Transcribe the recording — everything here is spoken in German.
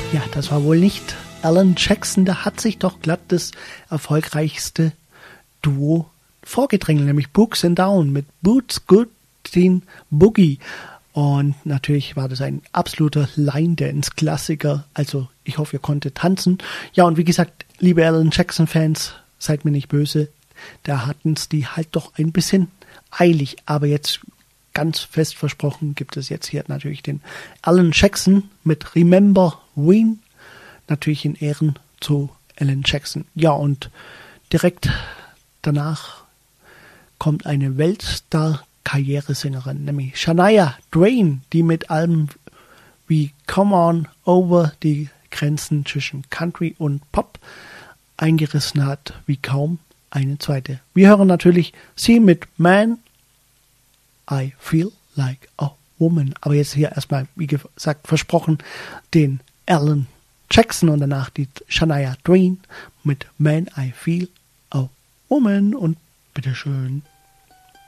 Ja, das war wohl nicht Alan Jackson. Da hat sich doch glatt das erfolgreichste Duo vorgedrängelt, nämlich Books and Down mit Boots Good Teen Boogie. Und natürlich war das ein absoluter Line-Dance-Klassiker. Also ich hoffe, ihr konntet tanzen. Ja, und wie gesagt, liebe Alan Jackson-Fans, seid mir nicht böse. Da hatten es die halt doch ein bisschen eilig. Aber jetzt ganz fest versprochen gibt es jetzt hier natürlich den Alan Jackson mit Remember Ween. Natürlich in Ehren zu Alan Jackson. Ja, und direkt danach kommt eine Weltstar-Karrieresängerin, nämlich Shania Twain, die mit Alben wie Come On Over die Grenzen zwischen Country und Pop eingerissen hat, wie kaum eine zweite. Wir hören natürlich sie mit Man, I Feel Like a Woman. Aber jetzt hier erstmal, wie gesagt, versprochen, den Alan Jackson und danach die Shania Twain mit Man, I Feel a Woman. Und bitteschön.